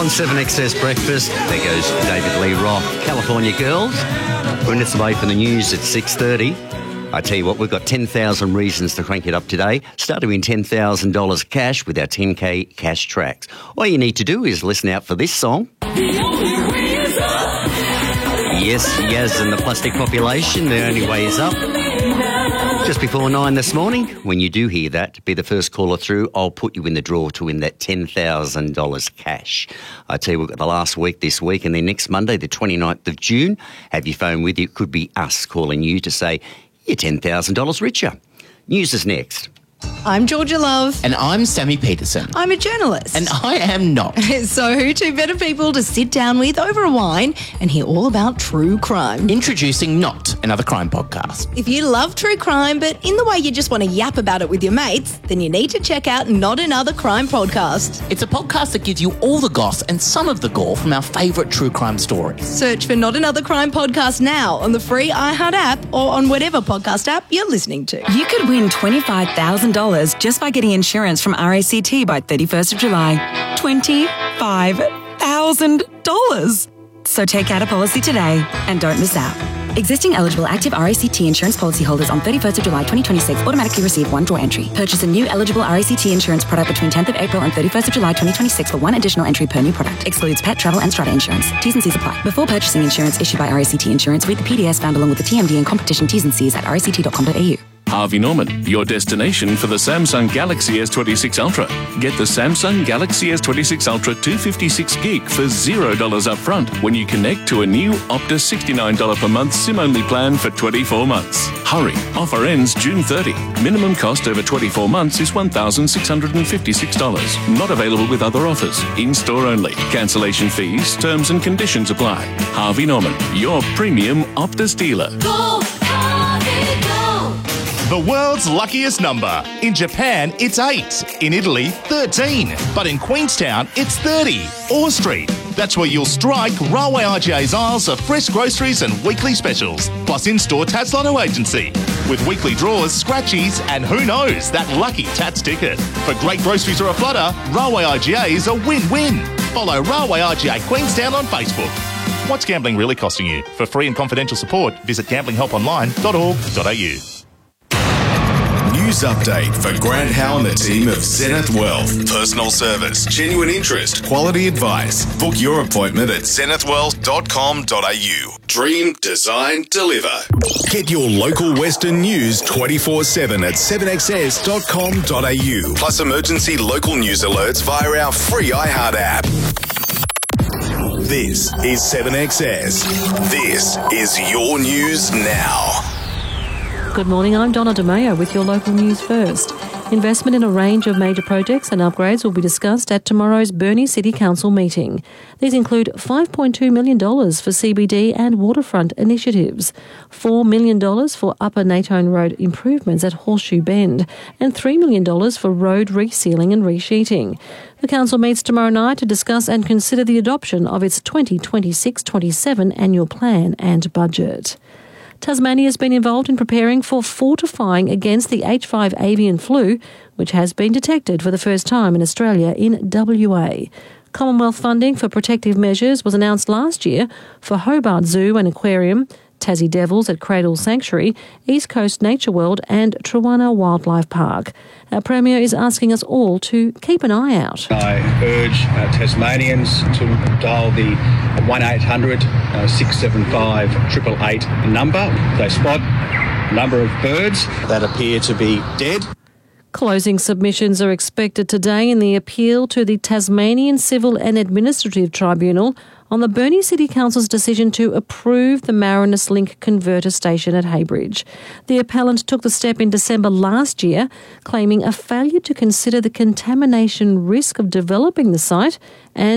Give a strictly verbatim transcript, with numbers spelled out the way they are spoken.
On seven X S Breakfast, there goes David Lee Roth. California Girls. We're minutes away from the news at six thirty. I tell you what, we've got ten thousand reasons to crank it up today. Start to win ten thousand dollars cash with our ten K cash tracks. All you need to do is listen out for this song. Yes, Yaz and the Plastic Population, the only way is up. Just before nine this morning, when you do hear that, be the first caller through, I'll put you in the draw to win that ten thousand dollars cash. I tell you, we've got the last week this week, and then next Monday, the twenty-ninth of June, have your phone with you. It could be us calling you to say, you're ten thousand dollars richer. News is next. I'm Georgia Love. And I'm Sammy Peterson. I'm a journalist. And I am not. So who two better people to sit down with over a wine and hear all about true crime? Introducing Not Another Crime Podcast. If you love true crime, but in the way you just want to yap about it with your mates, then you need to check out Not Another Crime Podcast. It's a podcast that gives you all the goss and some of the gore from our favourite true crime stories. Search for Not Another Crime Podcast now on the free iHeart app or on whatever podcast app you're listening to. You could win twenty-five thousand dollars just by getting insurance from R A C T by thirty-first of July. twenty-five thousand dollars. So take out a policy today and don't miss out. Existing eligible active R A C T insurance policyholders on thirty-first of July twenty twenty-six automatically receive one draw entry. Purchase a new eligible R A C T insurance product between tenth of April and thirty-first of July twenty twenty-six for one additional entry per new product. Excludes pet, travel and strata insurance. T's and C's apply. Before purchasing insurance issued by R A C T Insurance, read the P D S found along with the T M D and competition T's and C's at r a c t dot com dot a u. Harvey Norman, your destination for the Samsung Galaxy S twenty-six Ultra. Get the Samsung Galaxy S twenty-six Ultra two fifty-six gig for zero dollars up front when you connect to a new Optus sixty-nine dollars per month SIM-only plan for twenty-four months. Hurry, offer ends June thirtieth. Minimum cost over twenty-four months is one thousand six hundred fifty-six dollars. Not available with other offers. In-store only. Cancellation fees, terms and conditions apply. Harvey Norman, your premium Optus dealer. Go, Harvey, go! The world's luckiest number. In Japan, it's eight. In Italy, thirteen. But in Queenstown, it's thirty. Orr Street. That's where you'll strike Railway I G A's aisles of fresh groceries and weekly specials. Plus in-store Tats Lotto agency. With weekly draws, scratchies, and who knows, that lucky Tats ticket. For great groceries or a flutter, Railway I G A is a win-win. Follow Railway I G A Queenstown on Facebook. What's gambling really costing you? For free and confidential support, visit gambling help online dot org dot a u. News update for Grant Howe and the team of Zenith Wealth. Personal service, genuine interest, quality advice. Book your appointment at zenith wealth dot com dot a u. Dream, design, deliver. Get your local Western news twenty-four seven at seven x s dot com dot a u. Plus emergency local news alerts via our free iHeart app. This is seven X S. This is your news now. Good morning, I'm Donna DeMayo with your local news first. Investment in a range of major projects and upgrades will be discussed at tomorrow's Burnie City Council meeting. These include five point two million dollars for C B D and waterfront initiatives, four million dollars for Upper Natone Road improvements at Horseshoe Bend, and three million dollars for road resealing and resheeting. The council meets tomorrow night to discuss and consider the adoption of its twenty twenty-six twenty-seven annual plan and budget. Tasmania has been involved in preparing for fortifying against the H five avian flu, which has been detected for the first time in Australia in W A. Commonwealth funding for protective measures was announced last year for Hobart Zoo and Aquarium, Tassie Devils at Cradle Sanctuary, East Coast Nature World and Truwana Wildlife Park. Our Premier is asking us all to keep an eye out. I urge uh, Tasmanians to dial the one eight hundred six seven five eight eight eight number. They spot a number of birds that appear to be dead. Closing submissions are expected today in the appeal to the Tasmanian Civil and Administrative Tribunal on the Burnie City Council's decision to approve the Marinus Link converter station at Heybridge. The appellant took the step in December last year, claiming a failure to consider the contamination risk of developing the site and